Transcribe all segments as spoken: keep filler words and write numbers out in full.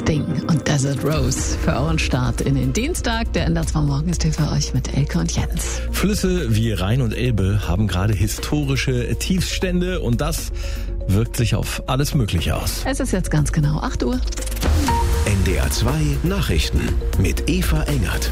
Sting und Desert Rose für euren Start in den Dienstag. Der N D R zwei Morgen ist hier für euch mit Elke und Jens. Flüsse wie Rhein und Elbe haben gerade historische Tiefstände und das wirkt sich auf alles Mögliche aus. Es ist jetzt ganz genau acht Uhr. N D R zwei Nachrichten mit Eva Engert.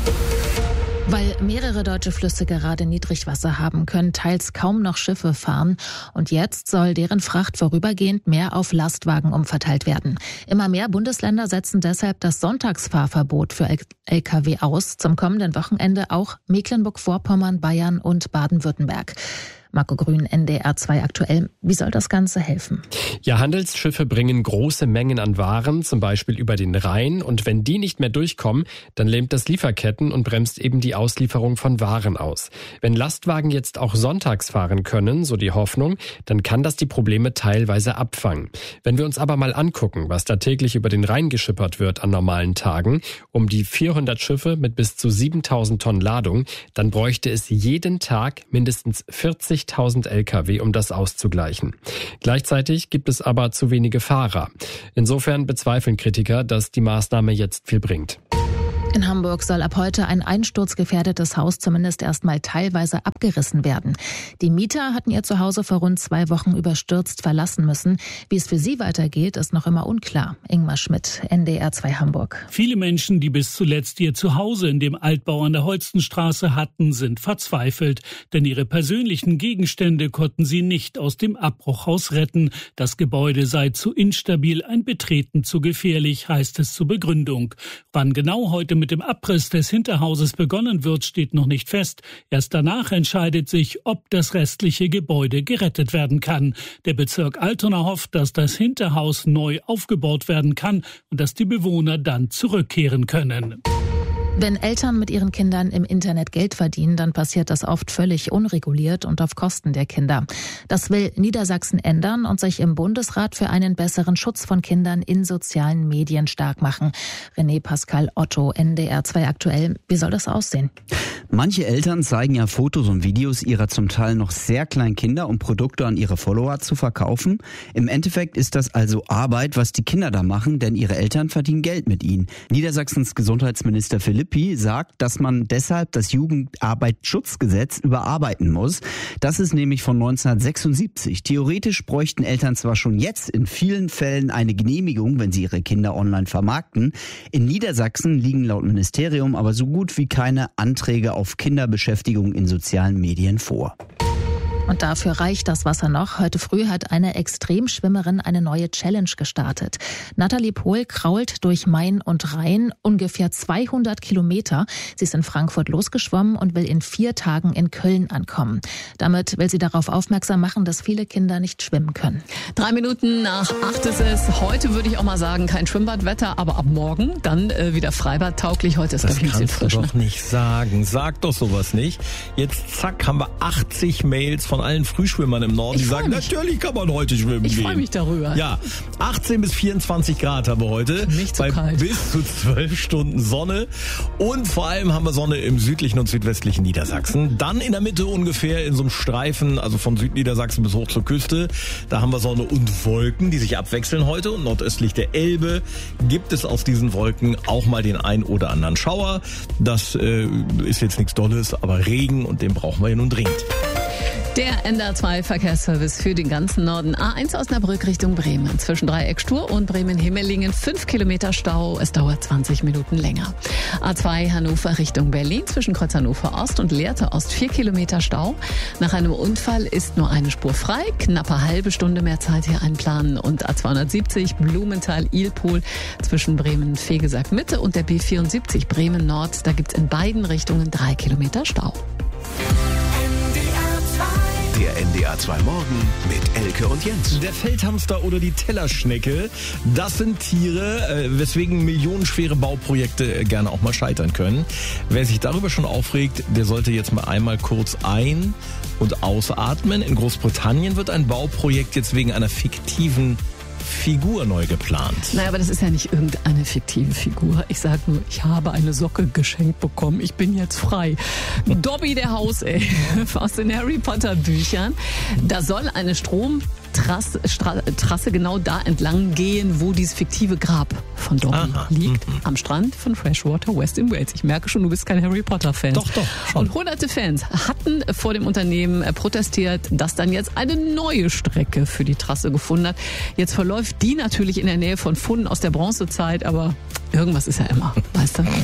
Weil mehrere deutsche Flüsse gerade Niedrigwasser haben, können teils kaum noch Schiffe fahren. Und jetzt soll deren Fracht vorübergehend mehr auf Lastwagen umverteilt werden. Immer mehr Bundesländer setzen deshalb das Sonntagsfahrverbot für L K W aus. Zum kommenden Wochenende auch Mecklenburg-Vorpommern, Bayern und Baden-Württemberg. Marco Grün, N D R zwei aktuell. Wie soll das Ganze helfen? Ja, Handelsschiffe bringen große Mengen an Waren, zum Beispiel über den Rhein. Und wenn die nicht mehr durchkommen, dann lähmt das Lieferketten und bremst eben die Auslieferung von Waren aus. Wenn Lastwagen jetzt auch sonntags fahren können, so die Hoffnung, dann kann das die Probleme teilweise abfangen. Wenn wir uns aber mal angucken, was da täglich über den Rhein geschippert wird an normalen Tagen, um die vierhundert Schiffe mit bis zu siebentausend Tonnen Ladung, dann bräuchte es jeden Tag mindestens vierzigtausend L K W, um das auszugleichen. Gleichzeitig gibt es aber zu wenige Fahrer. Insofern bezweifeln Kritiker, dass die Maßnahme jetzt viel bringt. In Hamburg soll ab heute ein einsturzgefährdetes Haus zumindest erstmal teilweise abgerissen werden. Die Mieter hatten ihr Zuhause vor rund zwei Wochen überstürzt verlassen müssen. Wie es für sie weitergeht, ist noch immer unklar. Ingmar Schmidt, N D R zwei Hamburg. Viele Menschen, die bis zuletzt ihr Zuhause in dem Altbau an der Holstenstraße hatten, sind verzweifelt. Denn ihre persönlichen Gegenstände konnten sie nicht aus dem Abbruchhaus retten. Das Gebäude sei zu instabil, ein Betreten zu gefährlich, heißt es zur Begründung. Wann genau heute mit dem Abriss des Hinterhauses begonnen wird, steht noch nicht fest. Erst danach entscheidet sich, ob das restliche Gebäude gerettet werden kann. Der Bezirk Altona hofft, dass das Hinterhaus neu aufgebaut werden kann und dass die Bewohner dann zurückkehren können. Wenn Eltern mit ihren Kindern im Internet Geld verdienen, dann passiert das oft völlig unreguliert und auf Kosten der Kinder. Das will Niedersachsen ändern und sich im Bundesrat für einen besseren Schutz von Kindern in sozialen Medien stark machen. René Pascal Otto, N D R zwei aktuell. Wie soll das aussehen? Manche Eltern zeigen ja Fotos und Videos ihrer zum Teil noch sehr kleinen Kinder, um Produkte an ihre Follower zu verkaufen. Im Endeffekt ist das also Arbeit, was die Kinder da machen, denn ihre Eltern verdienen Geld mit ihnen. Niedersachsens Gesundheitsminister Philipp sagt, dass man deshalb das Jugendarbeitsschutzgesetz überarbeiten muss. Das ist nämlich von neunzehnhundertsechsundsiebzig. Theoretisch bräuchten Eltern zwar schon jetzt in vielen Fällen eine Genehmigung, wenn sie ihre Kinder online vermarkten. In Niedersachsen liegen laut Ministerium aber so gut wie keine Anträge auf Kinderbeschäftigung in sozialen Medien vor. Und dafür reicht das Wasser noch. Heute früh hat eine Extremschwimmerin eine neue Challenge gestartet. Nathalie Pohl krault durch Main und Rhein ungefähr zweihundert Kilometer. Sie ist in Frankfurt losgeschwommen und will in vier Tagen in Köln ankommen. Damit will sie darauf aufmerksam machen, dass viele Kinder nicht schwimmen können. Drei Minuten nach acht ist es. Heute würde ich auch mal sagen, kein Schwimmbadwetter, aber ab morgen dann äh, wieder freibadtauglich. Heute ist, das glaube ich, ein bisschen frisch. Das kannst du doch nicht sagen. Sag doch sowas nicht. Jetzt zack, haben wir achtzig Mails von allen Frühschwimmern im Norden, die sagen, mich. Natürlich kann man heute schwimmen ich gehen. Ich freue mich darüber. Ja, achtzehn bis vierundzwanzig Grad haben wir heute. Nicht so bei kalt. Bis zu zwölf Stunden Sonne. Und vor allem haben wir Sonne im südlichen und südwestlichen Niedersachsen. Dann in der Mitte ungefähr in so einem Streifen, also von Südniedersachsen bis hoch zur Küste. Da haben wir Sonne und Wolken, die sich abwechseln heute. Und nordöstlich der Elbe gibt es aus diesen Wolken auch mal den ein oder anderen Schauer. Das äh, ist jetzt nichts Dolles, aber Regen, und den brauchen wir ja nun dringend. Der N D R zwei Verkehrsservice für den ganzen Norden. A eins Osnabrück Richtung Bremen. Zwischen Dreieck Stur und Bremen-Himmelingen fünf Kilometer Stau. Es dauert zwanzig Minuten länger. A zwei Hannover Richtung Berlin. Zwischen Kreuz Hannover Ost und Lehrte Ost vier Kilometer Stau. Nach einem Unfall ist nur eine Spur frei. Knappe halbe Stunde mehr Zeit hier einplanen. Und A zweihundertsiebzig Blumenthal-Ilpol zwischen Bremen-Fegesack Mitte und der B vierundsiebzig Bremen Nord. Da gibt's in beiden Richtungen drei Kilometer Stau. Der N D R zwei Morgen mit Elke und Jens. Der Feldhamster oder die Tellerschnecke, das sind Tiere, weswegen millionenschwere Bauprojekte gerne auch mal scheitern können. Wer sich darüber schon aufregt, der sollte jetzt mal einmal kurz ein- und ausatmen. In Großbritannien wird ein Bauprojekt jetzt wegen einer fiktiven Figur neu geplant. Naja, aber das ist ja nicht irgendeine fiktive Figur. Ich sag nur, ich habe eine Socke geschenkt bekommen. Ich bin jetzt frei. Dobby der Hauself aus den Harry Potter Büchern. Da soll eine Strom Trasse, Stra- Trasse genau da entlang gehen, wo dieses fiktive Grab von Dobby Aha. liegt, Mhm. am Strand von Freshwater West in Wales. Ich merke schon, du bist kein Harry Potter-Fan. Doch, doch, schon. Und hunderte Fans hatten vor dem Unternehmen protestiert, dass dann jetzt eine neue Strecke für die Trasse gefunden hat. Jetzt verläuft die natürlich in der Nähe von Funden aus der Bronzezeit, aber irgendwas ist ja immer, weißt du?